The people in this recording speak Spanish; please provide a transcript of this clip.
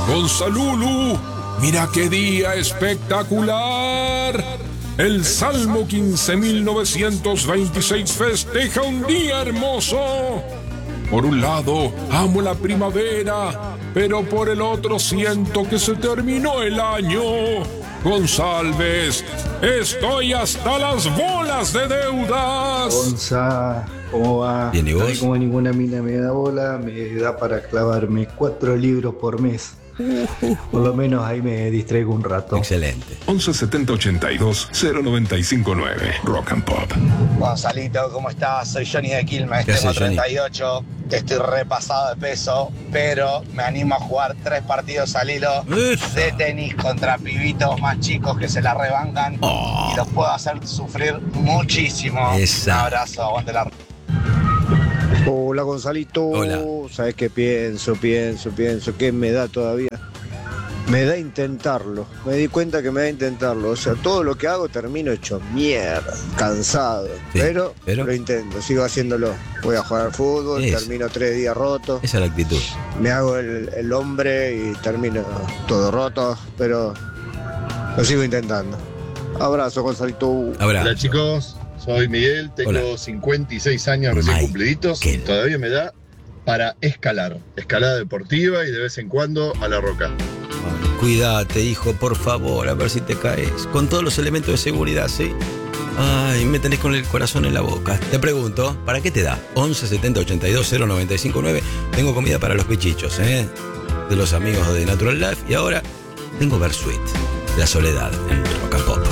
Gonzalulu, mira qué día espectacular. El Salmo 15.926 festeja un día hermoso. Por un lado, amo la primavera, pero por el otro siento que se terminó el año. González, estoy hasta las bolas de deudas. Gonza, ¿cómo va? Bien, ¿y vos? Como ninguna mina me da bola, me da para clavarme 4 libros por mes. Por lo menos ahí me distraigo un rato. Excelente. 11 70 82 095 9 Rock and Pop. Gonzalito, ¿cómo estás? Soy Johnny de Quilmes, ¿Qué tengo haces, Johnny? 38, estoy repasado de peso, pero me animo a jugar 3 partidos al hilo de tenis contra pibitos más chicos que se la rebancan y los puedo hacer sufrir muchísimo. Esa. Un abrazo, aguante la... Hola Gonzalito, Hola. ¿Sabes qué pienso? ¿Qué me da todavía? Me da intentarlo, me di cuenta que me da intentarlo, o sea, todo lo que hago termino hecho mierda, cansado, Sí, pero pero- lo intento, sigo haciéndolo. Voy a jugar al fútbol, Eso. termino 3 días roto, Esa es la actitud. me hago el hombre y termino todo roto, pero lo sigo intentando. Abrazo Gonzalito. Ahora, Hola chicos, soy Miguel, tengo Hola. 56 años recién Michael. cumpliditos y todavía me da para escalar, escalada deportiva y de vez en cuando a la roca. cuídate, hijo, por favor, a ver si te caes. Con todos los elementos de seguridad, ¿sí? Ay, me tenés con el corazón en la boca. Te pregunto, ¿para qué te da? 11 70 82 095 9. Tengo comida para los pichichos, de los amigos de Natural Life. Y ahora tengo Versuit, La Soledad, en Rock and Pop.